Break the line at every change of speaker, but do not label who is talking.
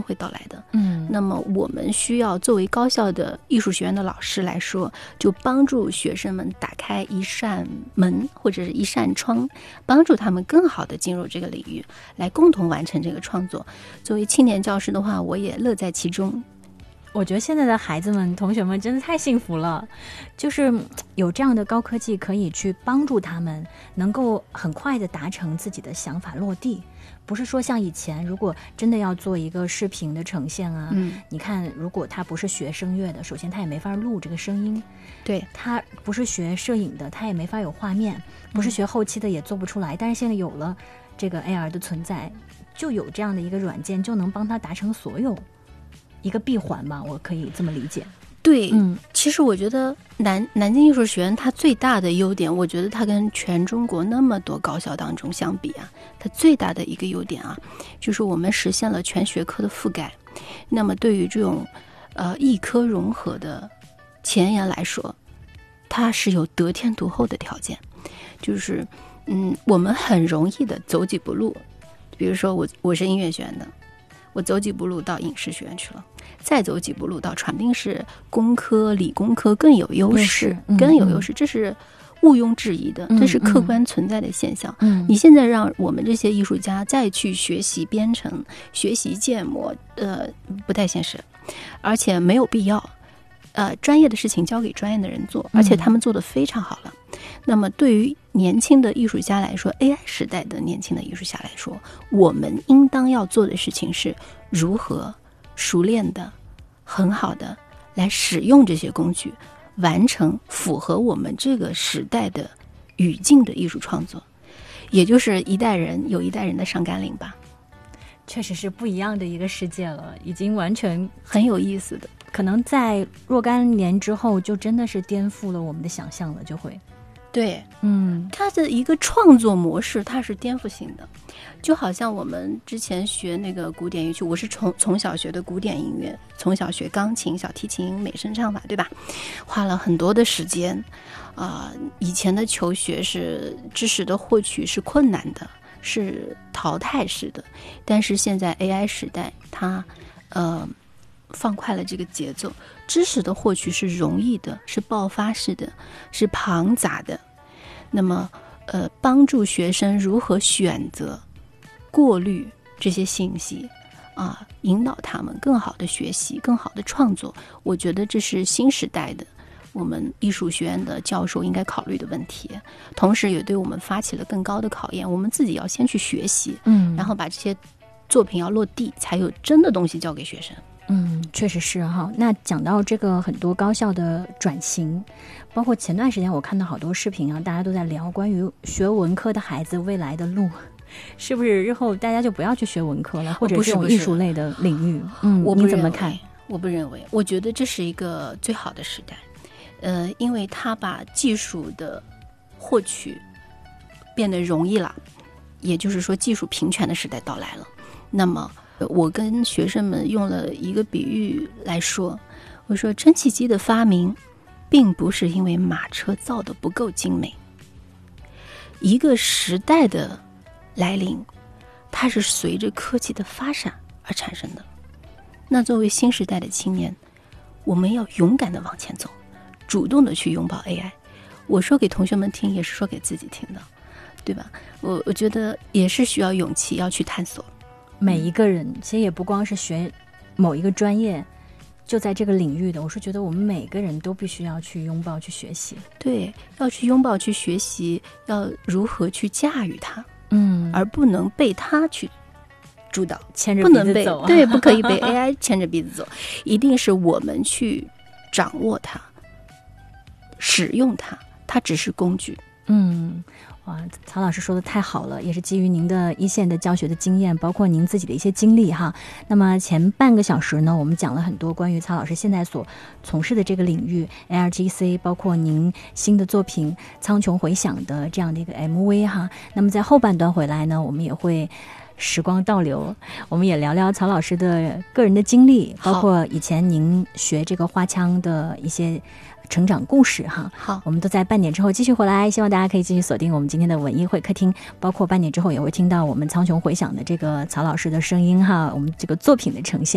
会到来的。那么我们需要作为高校的艺术学院的老师来说，就帮助学生们打开一扇门或者是一扇窗，帮助他们更好的进入这个领域，来共同完成这个创作。作为青年教师的话，我也乐在其中。
我觉得现在的孩子们同学们真的太幸福了，就是有这样的高科技可以去帮助他们能够很快的达成自己的想法落地。不是说像以前如果真的要做一个视频的呈现啊，你看如果他不是学声乐的，首先他也没法录这个声音，
对，
他不是学摄影的，他也没法有画面，不是学后期的也做不出来。但是现在有了这个 AR 的存在，就有这样的一个软件，就能帮他达成所有，一个闭环嘛，我可以这么理解。
对，其实我觉得南京艺术学院它最大的优点，我觉得它跟全中国那么多高校当中相比啊，它最大的一个优点啊，就是我们实现了全学科的覆盖。那么对于这种艺科融合的前沿来说，它是有得天独厚的条件，就是我们很容易的走几步路。比如说我是音乐学院的，我走几步路到影视学院去了，再走几步路到传定是工科理工科更有优势，这是毋庸置疑的，这是客观存在的现象。你现在让我们这些艺术家再去学习编程、学习建模，不太现实，而且没有必要。专业的事情交给专业的人做，而且他们做得非常好了。那么对于年轻的艺术家来说， AI 时代的年轻的艺术家来说，我们应当要做的事情是如何熟练的很好的来使用这些工具，完成符合我们这个时代的语境的艺术创作，也就是一代人有一代人的上甘岭吧。
确实是不一样的一个世界了，已经完全
很有意思的，
可能在若干年之后就真的是颠覆了我们的想象了，就会。
对，它的一个创作模式它是颠覆性的，就好像我们之前学那个古典乐曲，我是从小学的古典音乐，从小学钢琴、小提琴、美声唱法，对吧？花了很多的时间以前的求学是知识的获取是困难的，是淘汰式的，但是现在 AI 时代它放快了这个节奏，知识的获取是容易的，是爆发式的，是庞杂的。那么帮助学生如何选择过滤这些信息引导他们更好的学习，更好的创作，我觉得这是新时代的我们艺术学院的教授应该考虑的问题，同时也对我们发起了更高的考验。我们自己要先去学习，然后把这些作品要落地，才有真的东西交给学生。
确实是哈。那讲到这个很多高校的转型，包括前段时间我看到好多视频大家都在聊关于学文科的孩子未来的路，是不是日后大家就不要去学文科了，或者这种艺术类的领域？你怎么看？
我不认为，我觉得这是一个最好的时代，因为它把技术的获取变得容易了，也就是说技术平权的时代到来了。那么我跟学生们用了一个比喻来说，我说蒸汽机的发明并不是因为马车造得不够精美，一个时代的来临它是随着科技的发展而产生的。那作为新时代的青年，我们要勇敢地往前走，主动地去拥抱 AI。 我说给同学们听，也是说给自己听的，对吧？我觉得也是需要勇气要去探索。
每一个人其实也不光是学某一个专业就在这个领域的，我是觉得我们每个人都必须要去拥抱去学习。
对，要去拥抱去学习，要如何去驾驭它，而不能被它去主导，
牵着鼻子走
对，不可以被 AI 牵着鼻子走，一定是我们去掌握它，使用它，它只是工具。
哇，曹老师说的太好了，也是基于您的一线的教学的经验，包括您自己的一些经历哈。那么前半个小时呢，我们讲了很多关于曹老师现在所从事的这个领域 ARGC， 包括您新的作品《苍穹回响》的这样的一个 MV 哈。那么在后半段回来呢，我们也会时光倒流，我们也聊聊曹老师的个人的经历，包括以前您学这个花腔的一些成长故事哈。
好，
我们都在半点之后继续回来，希望大家可以继续锁定我们今天的文艺会客厅，包括半点之后也会听到我们苍穹回响的这个曹老师的声音哈，我们这个作品的呈现。